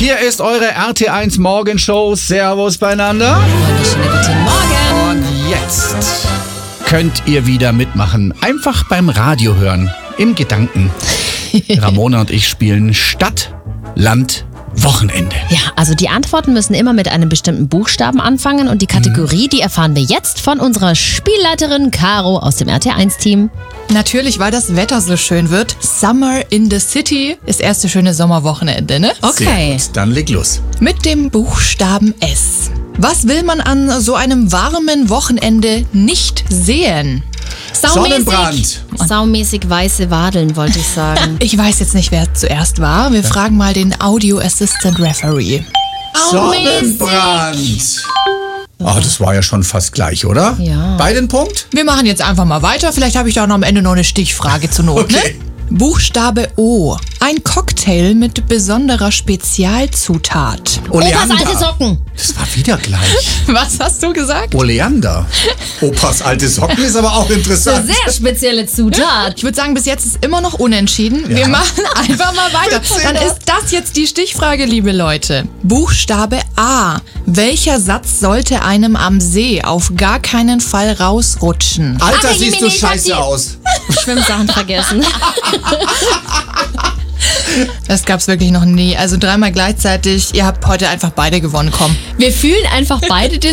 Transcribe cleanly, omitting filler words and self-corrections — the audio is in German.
Hier ist eure RT1 Morgenshow. Servus beieinander. Wunderschönen guten Morgen. Und jetzt könnt ihr wieder mitmachen. Einfach beim Radio hören. Im Gedanken. Ramona und ich spielen Stadt, Land, Wochenende. Ja, also die Antworten müssen immer mit einem bestimmten Buchstaben anfangen und die Kategorie, die erfahren wir jetzt von unserer Spielleiterin Caro aus dem RT1-Team. Natürlich, weil das Wetter so schön wird. Summer in the City ist erste schöne Sommerwochenende, ne? Okay. Sehr gut, dann leg los. Mit dem Buchstaben S. Was will man an so einem warmen Wochenende nicht sehen? Sonnenbrand. Saumäßig weiße Wadeln, wollte ich sagen. Ich weiß jetzt nicht, wer zuerst war. Wir fragen mal den Audio Assistant Referee. Sonnenbrand. Oh, das war ja schon fast gleich, oder? Ja. Beiden Punkt? Wir machen jetzt einfach mal weiter. Vielleicht habe ich da noch am Ende noch eine Stichfrage zur Not. Okay. Ne? Buchstabe O. Ein Cocktail mit besonderer Spezialzutat. Opas alte Socken. Das war wieder gleich. Was hast du gesagt? Oleander. Opas alte Socken ist aber auch interessant. Sehr spezielle Zutat. Ich würde sagen, bis jetzt ist immer noch unentschieden. Wir machen einfach mal weiter. Dann ist das jetzt die Stichfrage, liebe Leute. Buchstabe A. Welcher Satz sollte einem am See auf gar keinen Fall rausrutschen? Alter, Ach, siehst du ich hab scheiße die- aus. Schwimmsachen vergessen. Das gab's wirklich noch nie. Also dreimal gleichzeitig. Ihr habt heute einfach beide gewonnen. Komm. Wir fühlen einfach beide den